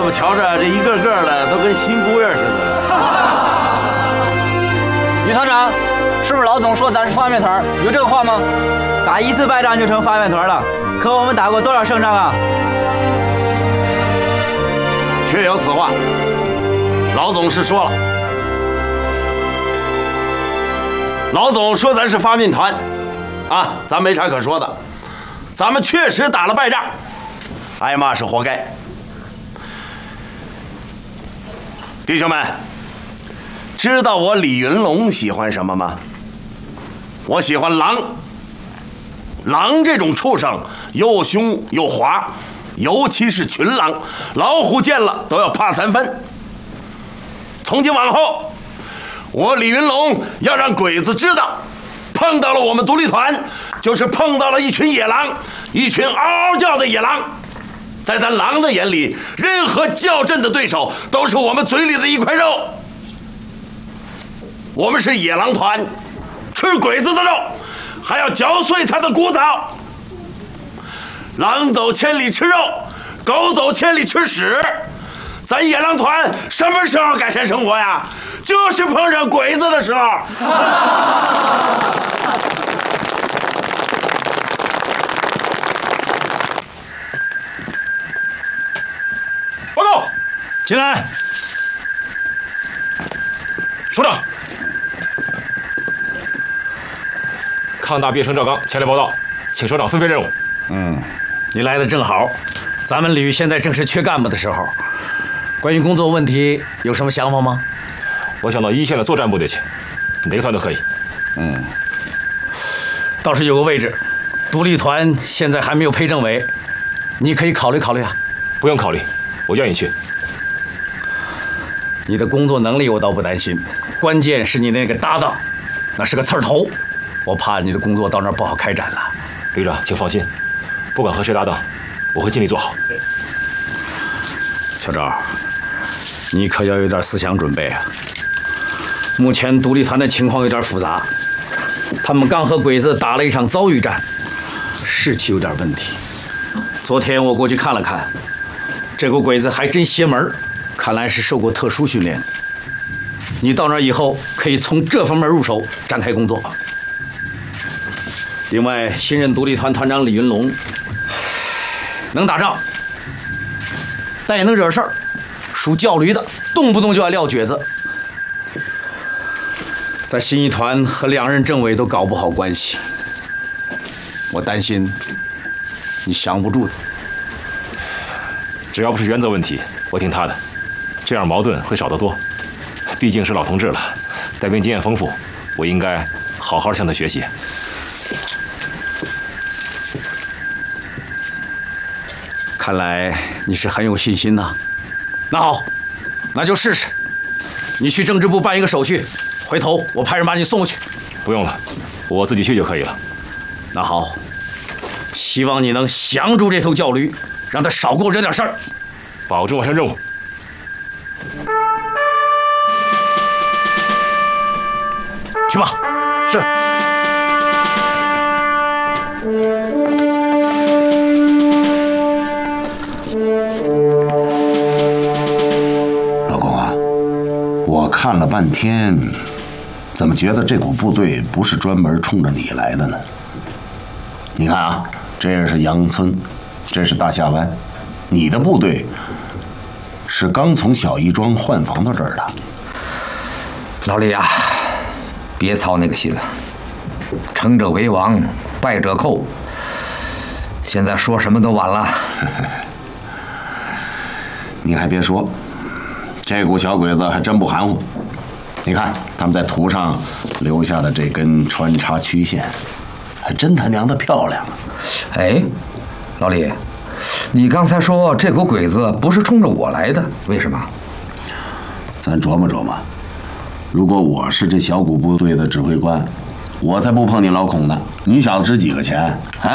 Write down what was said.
么瞧着这一个个的都跟新姑爷似的？ 于团长，是不是老总说咱是发面团？有这个话吗？ 打一次败仗就成发面团了，可我们打过多少胜仗啊？ 确有此话，老总是说了。老总说咱是发面团，啊，咱没啥可说的，咱们确实打了败仗，挨骂是活该。弟兄们，知道我李云龙喜欢什么吗？我喜欢狼。狼这种畜生又凶又滑，尤其是群狼，老虎见了都要怕3分。从今往后，我李云龙要让鬼子知道，碰到了我们独立团，就是碰到了一群野狼，一群嗷嗷叫的野狼。在咱狼的眼里，任何较阵的对手都是我们嘴里的一块肉。我们是野狼团，吃鬼子的肉，还要嚼碎他的骨头。狼走千里吃肉，狗走千里吃屎。咱野狼团什么时候改善生活呀？就是碰上鬼子的时候。 报告，进来。首长，抗大毕业生赵刚前来报道，请首长分配任务。 你来的正好，咱们旅现在正是缺干部的时候。关于工作问题有什么想法吗？ 我想到一线的作战部队去，哪个团都可以。 倒是有个位置，独立团现在还没有配政委，你可以考虑考虑啊。 不用考虑，我愿意去。 你的工作能力我倒不担心，关键是你那个搭档，那是个刺儿头，我怕你的工作到那儿不好开展了。 旅长，请放心，不管和谁搭档，我会尽力做好。 小赵，你可要有点思想准备啊！目前独立团的情况有点复杂，他们刚和鬼子打了一场遭遇战，士气有点问题。昨天我过去看了看，这股鬼子还真邪门，看来是受过特殊训练。你到那儿以后，可以从这方面入手展开工作。另外，新任独立团团长李云龙能打仗，但也能惹事儿，属教驴的，动不动就要撂蹶子。在新一团和2任政委都搞不好关系，我担心你降不住的。 只要不是原则问题，我听他的，这样矛盾会少得多。毕竟是老同志了，带兵经验丰富，我应该好好向他学习。 看来你是很有信心呐。那好，那就试试。你去政治部办一个手续，回头我派人把你送过去。 不用了，我自己去就可以了。 那好，希望你能降住这头教驴，让他少给我惹点事儿。 保证完成任务。 去吧。 是。 老公啊，我看了半天，怎么觉得这股部队不是专门冲着你来的呢？你看啊，这是杨村，这是大下湾，你的部队是刚从小义庄换防到这儿的。 老李啊，别操那个心了，成者为王，败者寇。现在说什么都晚了。 你还别说，这股小鬼子还真不含糊。你看他们在图上留下的这根穿插曲线，还真他娘的漂亮。 哎，老李，你刚才说这股鬼子不是冲着我来的，为什么？ 咱琢磨琢磨，如果我是这小股部队的指挥官，我才不碰你老孔呢。你小子值几个钱？啊？